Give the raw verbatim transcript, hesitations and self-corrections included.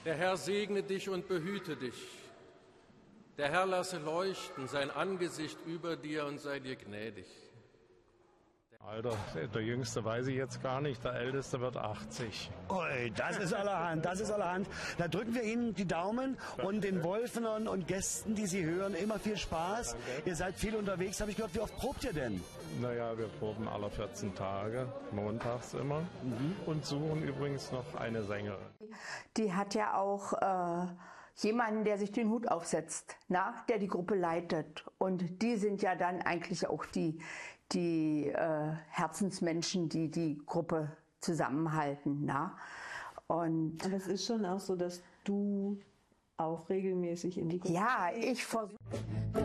Der Herr segne dich und behüte dich. Der Herr lasse leuchten sein Angesicht über dir und sei dir gnädig. Alter, der Jüngste weiß ich jetzt gar nicht, der Älteste wird achtzig. Ui, das ist allerhand, das ist allerhand. Da drücken wir Ihnen die Daumen und den Wolfenern und Gästen, die Sie hören, immer viel Spaß. Danke. Ihr seid viel unterwegs, habe ich gehört. Wie oft probt ihr denn? Naja, wir proben alle vierzehn Tage, montags immer, mhm. und suchen übrigens noch eine Sängerin. Die hat ja auch äh, jemanden, der sich den Hut aufsetzt, na, der die Gruppe leitet. Und die sind ja dann eigentlich auch die, die äh, Herzensmenschen, die die Gruppe zusammenhalten. Na? Und aber es ist schon auch so, dass du auch regelmäßig in die Gruppe... Ja, ich versuche...